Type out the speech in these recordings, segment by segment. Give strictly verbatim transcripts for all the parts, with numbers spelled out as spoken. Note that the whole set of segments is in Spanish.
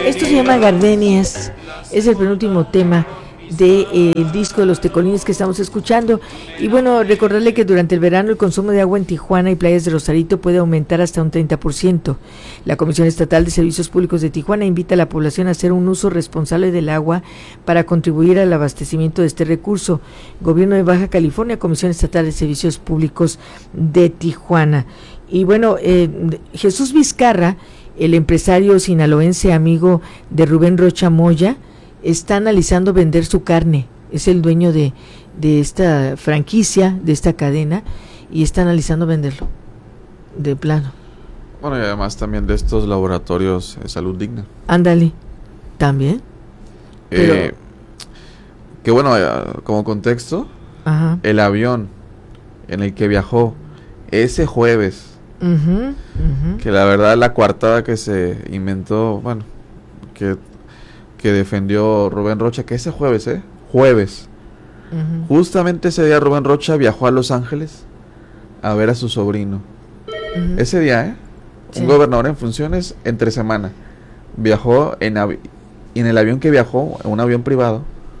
Esto se llama Gardenias, es el penúltimo tema del de, disco de los Tecolines que estamos escuchando. Y bueno, recordarle que durante el verano el consumo de agua en Tijuana y playas de Rosarito puede aumentar hasta un treinta por ciento. La Comisión Estatal de Servicios Públicos de Tijuana invita a la población a hacer un uso responsable del agua para contribuir al abastecimiento de este recurso. Gobierno de Baja California, Comisión Estatal de Servicios Públicos de Tijuana. Y bueno, eh, Jesús Vizcarra, el empresario sinaloense amigo de Rubén Rocha Moya, está analizando vender su carne. Es el dueño de, de esta franquicia, de esta cadena, y está analizando venderlo de plano. Bueno, y además también de estos laboratorios de Salud Digna. Ándale, también. Eh, Pero... Que bueno, como contexto, ajá, el avión en el que viajó ese jueves, uh-huh, uh-huh, que la verdad la coartada que se inventó, bueno, que... que defendió Rubén Rocha, que ese jueves, ¿eh? Jueves. Uh-huh. Justamente ese día Rubén Rocha viajó a Los Ángeles a ver a su sobrino. Uh-huh. Ese día, ¿eh? Sí. Un gobernador en funciones entre semana. Viajó en, avi- en el avión que viajó, un avión privado,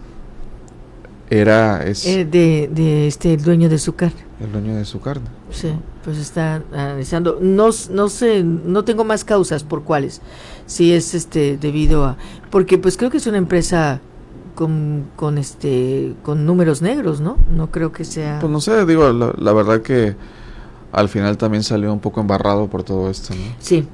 era... Es, eh, de, de este, el dueño de su carne. El dueño de su carne. Sí, pues está analizando. No, no sé, no tengo más causas por cuáles. Si es este debido a, porque pues creo que es una empresa con, con este, con números negros, ¿no? No creo que sea. Pues no sé, digo, la, la verdad que al final también salió un poco embarrado por todo esto, ¿no? Sí.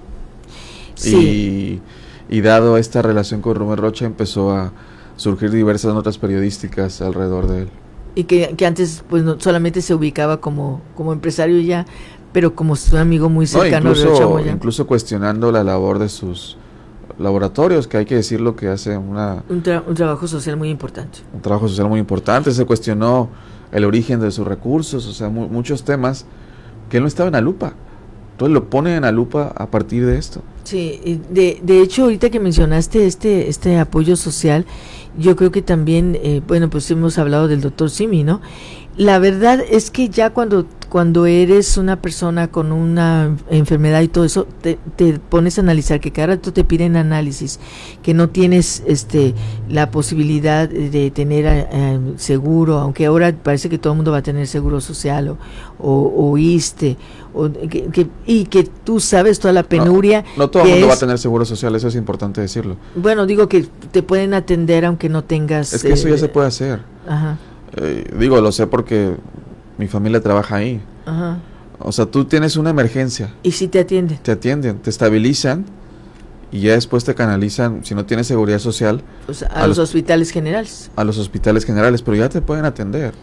Sí. Y, y dado esta relación con Rubén Rocha empezó a surgir diversas notas periodísticas alrededor de él. Y que, que antes pues no, solamente se ubicaba como, como empresario ya, pero como su amigo muy cercano, no, incluso, de Chamoya. Incluso cuestionando la labor de sus laboratorios, que hay que decirlo que hace una un, tra- un trabajo social muy importante. Un trabajo social muy importante. Se cuestionó el origen de sus recursos, o sea, mu- muchos temas que él no estaba en la lupa. Entonces lo ponen en la lupa a partir de esto. Sí, de, de hecho ahorita que mencionaste este este apoyo social, yo creo que también, eh, bueno, pues hemos hablado del doctor Simi, ¿no? La verdad es que ya cuando cuando eres una persona con una enfermedad y todo eso, te, te pones a analizar, que cada rato te piden análisis, que no tienes este la posibilidad de tener eh, seguro, aunque ahora parece que todo el mundo va a tener seguro social o, o, o ISSSTE, o, que, que, y que tú sabes toda la penuria. No, no todo el mundo es, va a tener seguro social, eso es importante decirlo. Bueno, digo que te pueden atender aunque no tengas... Es que eh, eso ya se puede hacer. Ajá. Eh, digo, lo sé porque mi familia trabaja ahí. Ajá. O sea, tú tienes una emergencia. ¿Y si te atienden? Te atienden, te estabilizan y ya después te canalizan, si no tienes seguridad social, pues a, a los, los hospitales generales. A los hospitales generales, pero ya te pueden atender.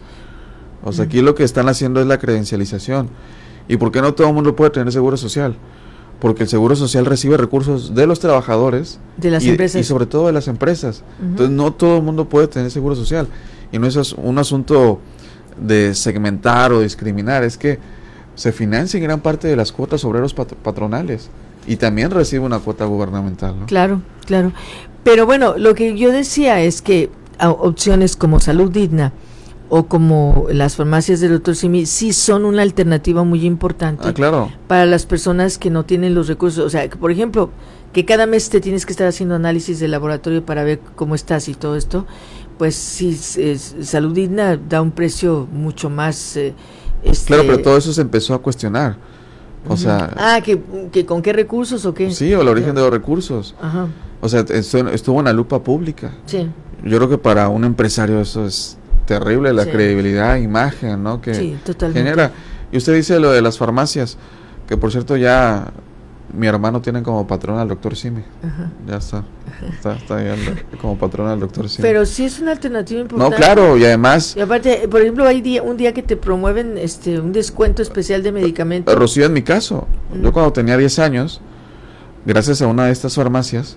O sea, uh-huh, aquí lo que están haciendo es la credencialización. ¿Y por qué no todo el mundo puede tener seguro social? Porque el seguro social recibe recursos de los trabajadores de las y, empresas y sobre todo de las empresas. Uh-huh. Entonces no todo el mundo puede tener seguro social. Y no es un asunto de segmentar o discriminar, es que se financia gran parte de las cuotas obreros pat- patronales y también recibe una cuota gubernamental, ¿no? Claro, claro. Pero bueno, lo que yo decía es que a, opciones como Salud Digna o como las farmacias del doctor Simi sí son una alternativa muy importante, ah, claro, para las personas que no tienen los recursos. O sea, que por ejemplo, que cada mes te tienes que estar haciendo análisis de laboratorio para ver cómo estás y todo esto, pues sí, es, Salud Digna da un precio mucho más... Eh, este... Claro, pero todo eso se empezó a cuestionar. O uh-huh. sea... Ah, ¿que, que ¿con qué recursos o qué? Sí, o el origen de los recursos. Ajá. O sea, estuvo, estuvo en la lupa pública. Sí. Yo creo que para un empresario eso es terrible, la sí. credibilidad, imagen, ¿no? Que sí, totalmente. genera. Y usted dice lo de las farmacias, que por cierto ya... Mi hermano tiene como patrón al doctor Simi. Ajá. Ya está. Está, está ahí como patrón al doctor Simi. Pero sí es una alternativa importante. No, claro, y además... Y aparte, por ejemplo, hay día, un día que te promueven este un descuento especial de medicamentos. Rocío, en mi caso, mm. yo cuando tenía diez años, gracias a una de estas farmacias,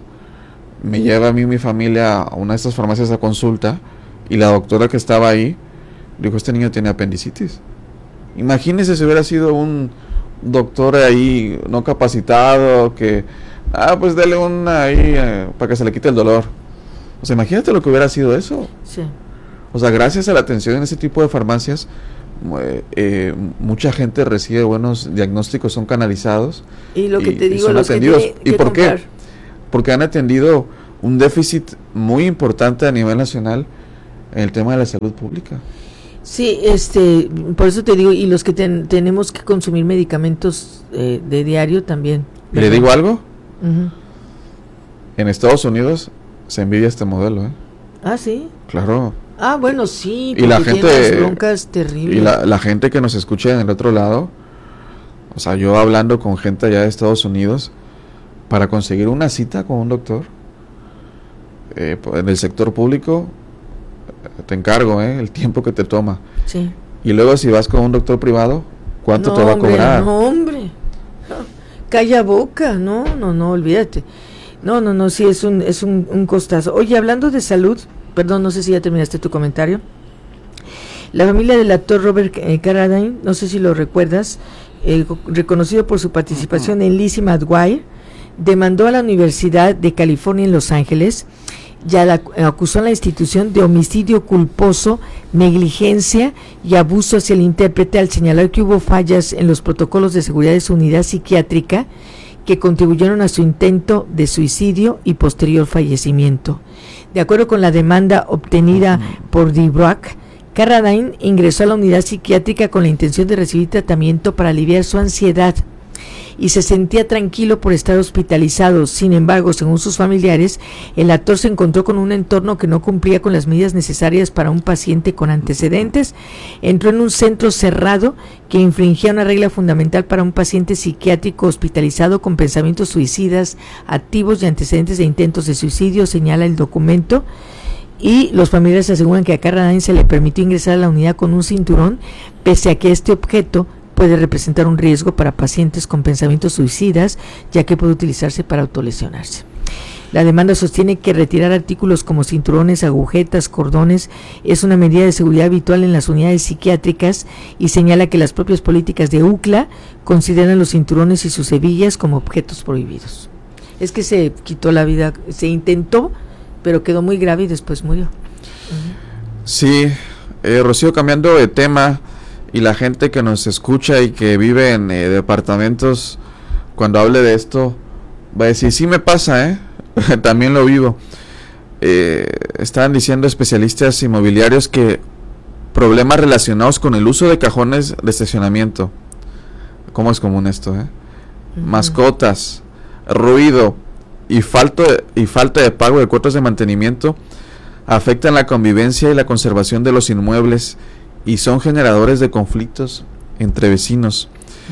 me lleva a mí y mi familia a una de estas farmacias a consulta, y la doctora que estaba ahí dijo, este niño tiene apendicitis. Imagínese si hubiera sido un... doctor ahí no capacitado que ah pues dele una ahí eh, para que se le quite el dolor. O sea, imagínate lo que hubiera sido eso. Sí. O sea, gracias a la atención en ese tipo de farmacias eh, eh, mucha gente recibe buenos diagnósticos, son canalizados y lo que y, te digo son los atendidos. que tiene ¿Y que por comprar? qué? Porque han atendido un déficit muy importante a nivel nacional en el tema de la salud pública. Sí, este, por eso te digo, y los que ten, tenemos que consumir medicamentos eh, de diario también. ¿Le digo algo? Uh-huh. En Estados Unidos se envidia este modelo, ¿eh? Ah, ¿sí? Claro. Ah, bueno, sí. Y la gente, broncas terribles. Y la, la gente que nos escucha en el otro lado, o sea, yo hablando con gente allá de Estados Unidos, para conseguir una cita con un doctor, eh, en el sector público, te encargo, ¿eh? El tiempo que te toma. Sí. Y luego si vas con un doctor privado, ¿cuánto no, te va hombre, a cobrar? No, hombre. Calla boca, no, no, no, olvídate. No, no, no, sí, es un es un, un costazo. Oye, hablando de salud, perdón, no sé si ya terminaste tu comentario. La familia del actor Robert eh, Carradine, no sé si lo recuerdas, eh, reconocido por su participación uh-huh. en Lizzie McGuire, demandó a la Universidad de California en Los Ángeles y la, acusó a la institución de homicidio culposo, negligencia y abuso hacia el intérprete al señalar que hubo fallas en los protocolos de seguridad de su unidad psiquiátrica que contribuyeron a su intento de suicidio y posterior fallecimiento. De acuerdo con la demanda obtenida por DeBrock, Carradine ingresó a la unidad psiquiátrica con la intención de recibir tratamiento para aliviar su ansiedad y se sentía tranquilo por estar hospitalizado. Sin embargo, según sus familiares, el actor se encontró con un entorno que no cumplía con las medidas necesarias para un paciente con antecedentes. Entró en un centro cerrado que infringía una regla fundamental para un paciente psiquiátrico hospitalizado con pensamientos suicidas activos y antecedentes de intentos de suicidio, señala el documento. Y los familiares aseguran que a Carradine se le permitió ingresar a la unidad con un cinturón, pese a que este objeto puede representar un riesgo para pacientes con pensamientos suicidas, ya que puede utilizarse para autolesionarse. La demanda sostiene que retirar artículos como cinturones, agujetas, cordones es una medida de seguridad habitual en las unidades psiquiátricas y señala que las propias políticas de U C L A consideran los cinturones y sus hebillas como objetos prohibidos. Es que se quitó la vida, se intentó, pero quedó muy grave y después murió. Uh-huh. Sí, eh, Rocío, cambiando de tema, y la gente que nos escucha y que vive en eh, departamentos, cuando hable de esto, va a decir, sí me pasa, ¿eh? También lo vivo. Eh, estaban diciendo especialistas inmobiliarios que problemas relacionados con el uso de cajones de estacionamiento. ¿Cómo es común esto, eh? Uh-huh. Mascotas, ruido y falta, y falta de pago de cuotas de mantenimiento afectan la convivencia y la conservación de los inmuebles y son generadores de conflictos entre vecinos.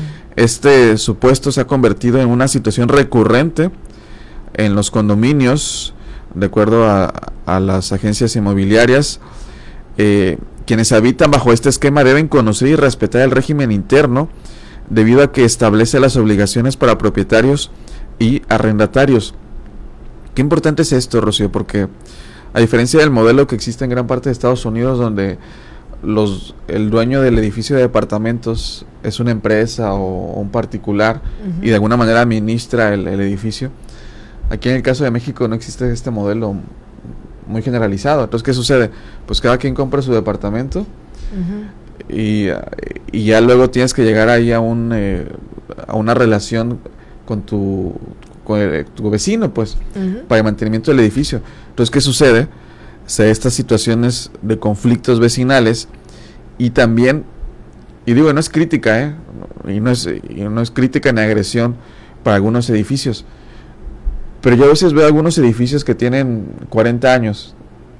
Este supuesto se ha convertido en una situación recurrente en los condominios, de acuerdo a, a las agencias inmobiliarias. Eh, quienes habitan bajo este esquema deben conocer y respetar el régimen interno, debido a que establece las obligaciones para propietarios y arrendatarios. Qué importante es esto, Rocío, porque a diferencia del modelo que existe en gran parte de Estados Unidos, donde los el dueño del edificio de departamentos es una empresa o un particular, uh-huh, y de alguna manera administra el, el edificio, aquí en el caso de México no existe este modelo muy generalizado. Entonces, ¿qué sucede? Pues cada quien compra su departamento, uh-huh, y, y ya luego tienes que llegar ahí a un eh, a una relación con tu con el, tu vecino, pues, uh-huh, para el mantenimiento del edificio. Entonces, ¿qué sucede? Se estas situaciones de conflictos vecinales, y también, y digo, no es crítica, ¿eh? y, no es, y no es crítica ni agresión para algunos edificios, pero yo a veces veo algunos edificios que tienen cuarenta años,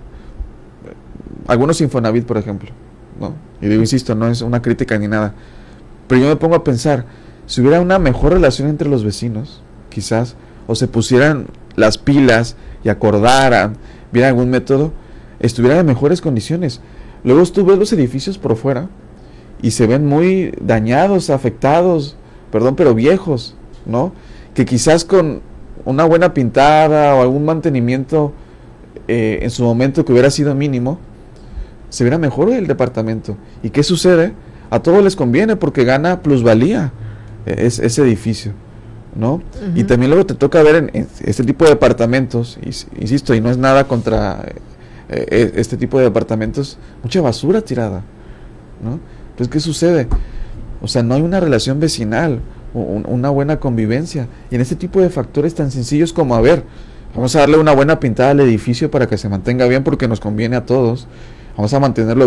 algunos Infonavit, por ejemplo, ¿no? Y digo, insisto, no es una crítica ni nada, pero yo me pongo a pensar, si hubiera una mejor relación entre los vecinos, quizás, o se pusieran las pilas y acordaran, viera algún método, estuvieran en mejores condiciones. Luego tú ves los edificios por fuera y se ven muy dañados, afectados, perdón, pero viejos, ¿no? Que quizás con una buena pintada o algún mantenimiento eh, en su momento que hubiera sido mínimo, se viera mejor el departamento. ¿Y qué sucede? A todos les conviene porque gana plusvalía eh, es, ese edificio, ¿no? Uh-huh. Y también luego te toca ver en, en este tipo de departamentos, y, insisto, y no es nada contra eh, este tipo de departamentos, mucha basura tirada, ¿no? Entonces, ¿qué sucede? O sea, no hay una relación vecinal, un, una buena convivencia, y en este tipo de factores tan sencillos como, a ver, Vamos a darle una buena pintada al edificio para que se mantenga bien porque nos conviene a todos. Vamos a mantenerlo